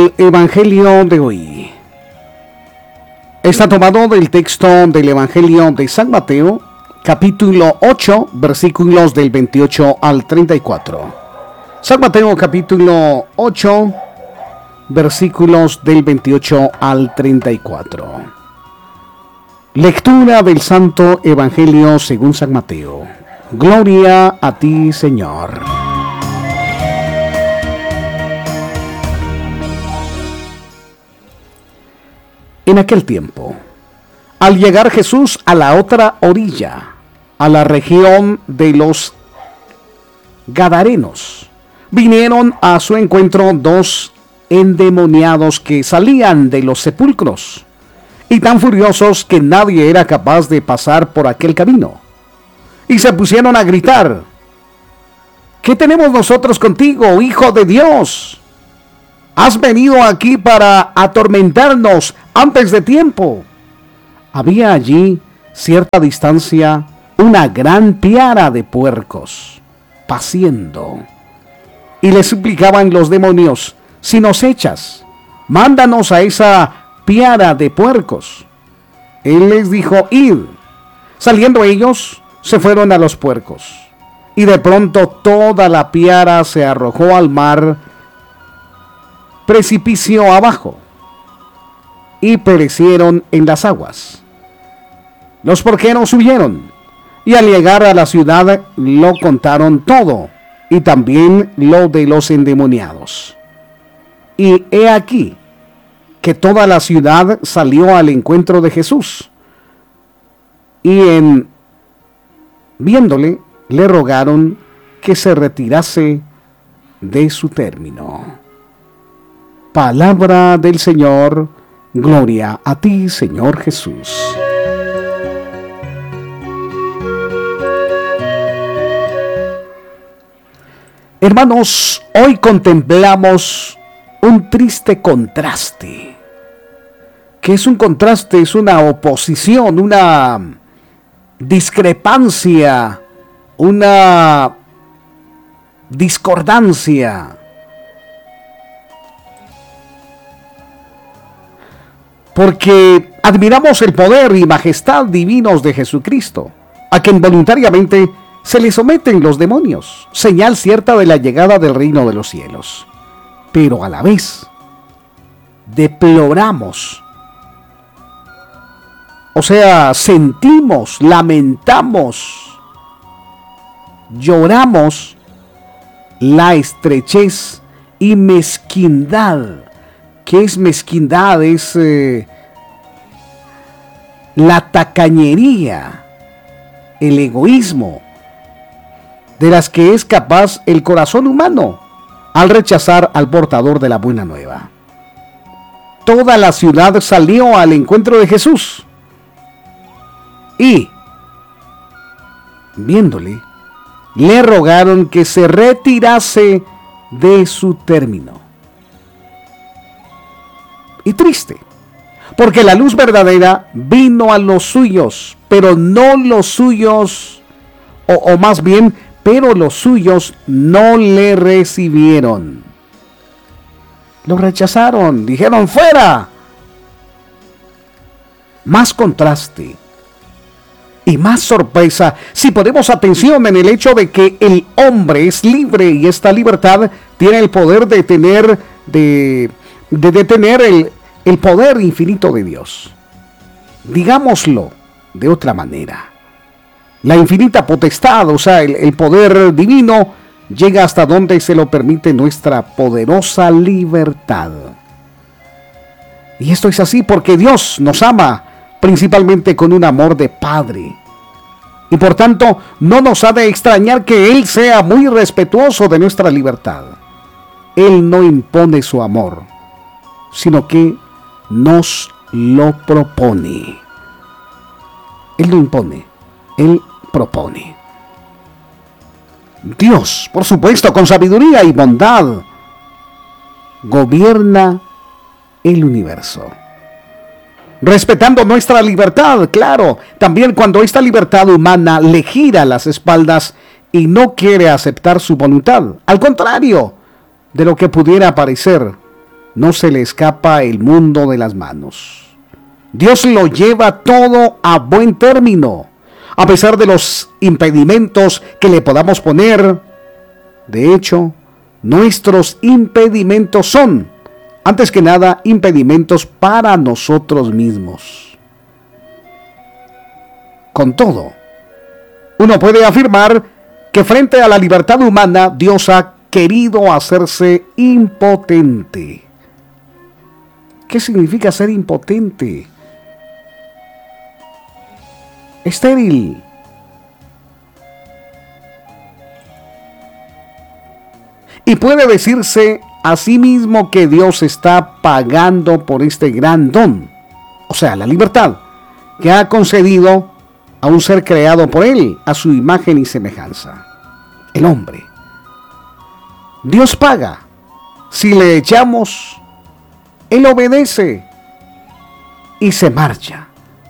El Evangelio de hoy está tomado del texto del Evangelio de San Mateo, capítulo 8, versículos del 28 al 34. San Mateo, capítulo 8, versículos del 28 al 34. Lectura del Santo Evangelio según San Mateo. Gloria a ti, Señor. En aquel tiempo, al llegar Jesús a la otra orilla, a la región de los Gadarenos, vinieron a su encuentro dos endemoniados que salían de los sepulcros, y tan furiosos que nadie era capaz de pasar por aquel camino. Y se pusieron a gritar: ¿qué tenemos nosotros contigo, Hijo de Dios? ¿Has venido aquí para atormentarnos antes de tiempo? Había allí, cierta distancia, una gran piara de puercos paciendo. Y le suplicaban los demonios: si nos echas, mándanos a esa piara de puercos. Él les dijo: id. Saliendo ellos, se fueron a los puercos. Y de pronto toda la piara se arrojó al mar, precipicio abajo, y perecieron en las aguas. Los porqueros huyeron, y al llegar a la ciudad lo contaron todo, y también lo de los endemoniados. Y he aquí que toda la ciudad salió al encuentro de Jesús, y viéndole, le rogaron que se retirase de su término. Palabra del Señor. Gloria a ti, Señor Jesús. Hermanos, hoy contemplamos un triste contraste. ¿Qué es un contraste? Es una oposición, una discrepancia, una discordancia. Porque admiramos el poder y majestad divinos de Jesucristo, a quien voluntariamente se le someten los demonios, señal cierta de la llegada del reino de los cielos. Pero a la vez, deploramos, o sea, sentimos, lamentamos, lloramos la estrechez y mezquindad. ¿Qué es mezquindad? Es la tacañería, el egoísmo, de las que es capaz el corazón humano al rechazar al portador de la buena nueva. Toda la ciudad salió al encuentro de Jesús y, viéndole, le rogaron que se retirase de su término. Y triste, porque la luz verdadera vino a los suyos, pero no los suyos, o más bien, pero los suyos no le recibieron. Lo rechazaron, dijeron: fuera. Más contraste y más sorpresa si ponemos atención en el hecho de que el hombre es libre, y esta libertad tiene el poder de detener el poder infinito de Dios. Digámoslo de otra manera, la infinita potestad, o sea, el poder divino, llega hasta donde se lo permite nuestra poderosa libertad. Y esto es así porque Dios nos ama principalmente con un amor de Padre. Y por tanto, no nos ha de extrañar que Él sea muy respetuoso de nuestra libertad. Él no impone su amor, sino que nos lo propone. Él no impone, Él propone. Dios, por supuesto, con sabiduría y bondad, gobierna el universo, respetando nuestra libertad, claro, también cuando esta libertad humana le gira las espaldas y no quiere aceptar su voluntad, al contrario de lo que pudiera parecer, no se le escapa el mundo de las manos. Dios lo lleva todo a buen término, a pesar de los impedimentos que le podamos poner. De hecho, nuestros impedimentos son, antes que nada, impedimentos para nosotros mismos. Con todo, uno puede afirmar que frente a la libertad humana, Dios ha querido hacerse impotente. ¿Qué significa ser impotente? Estéril. Y puede decirse a sí mismo que Dios está pagando por este gran don, o sea, la libertad, que ha concedido a un ser creado por Él, a su imagen y semejanza, el hombre. Dios paga. Si le echamos, Él obedece y se marcha.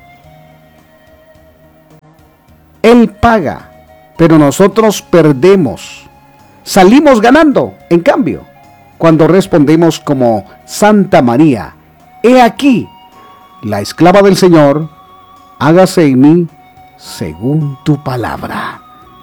Él paga, pero nosotros perdemos. Salimos ganando, en cambio, cuando respondemos como Santa María: he aquí, la esclava del Señor, hágase en mí según tu palabra.